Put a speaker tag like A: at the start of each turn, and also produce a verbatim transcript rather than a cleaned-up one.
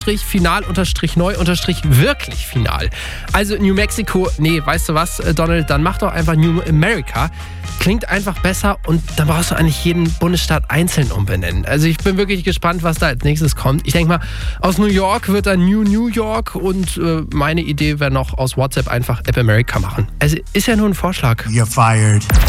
A: Final unterstrich neu unterstrich wirklich final. Also New Mexico, nee, weißt du was, Donald, dann mach doch einfach New America. Klingt einfach besser und dann brauchst du eigentlich jeden Bundesstaat einzeln umbenennen. Also ich bin wirklich gespannt, was da als nächstes kommt. Ich denke mal, aus New York wird dann New New York und äh, meine Idee wäre noch aus WhatsApp einfach App America machen. Also ist ja nur ein Vorschlag.
B: You're fired.